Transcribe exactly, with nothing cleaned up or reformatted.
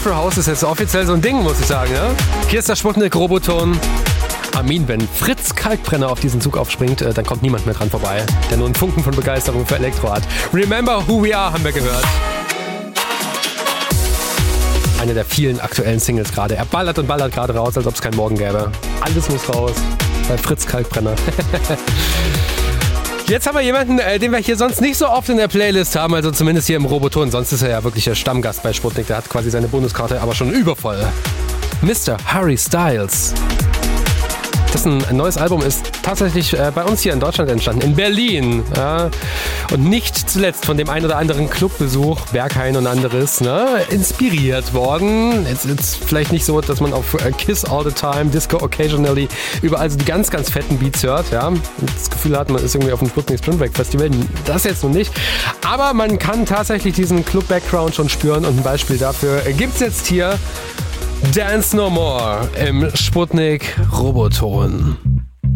Afro House ist jetzt offiziell so ein Ding, muss ich sagen. Ja? Hier ist der Sputnik Roboton. Armin, wenn Fritz Kalkbrenner auf diesen Zug aufspringt, äh, dann kommt niemand mehr dran vorbei, der nur einen Funken von Begeisterung für Elektro hat. Remember Who We Are haben wir gehört. Eine der vielen aktuellen Singles gerade. Er ballert und ballert gerade raus, als ob es keinen Morgen gäbe. Alles muss raus bei Fritz Kalkbrenner. Jetzt haben wir jemanden, äh, den wir hier sonst nicht so oft in der Playlist haben, also zumindest hier im Roboton. Sonst ist er ja wirklich der Stammgast bei Sputnik. Der hat quasi seine Bonuskarte aber schon übervoll. Mister Harry Styles. Dessen neues Album ist tatsächlich äh, bei uns hier in Deutschland entstanden, in Berlin. Ja. Und nicht zuletzt von dem ein oder anderen Clubbesuch, Berghain und anderes, ne, inspiriert worden. Jetzt ist vielleicht nicht so, dass man auf äh, Kiss All the Time, Disco Occasionally überall so die ganz, ganz fetten Beats hört. Ja. Und das Gefühl hat, man ist irgendwie auf dem Sputnik Spring Break Festival. Das jetzt noch nicht. Aber man kann tatsächlich diesen Club-Background schon spüren und ein Beispiel dafür gibt's jetzt hier. Dance No More im Sputnik Roboton.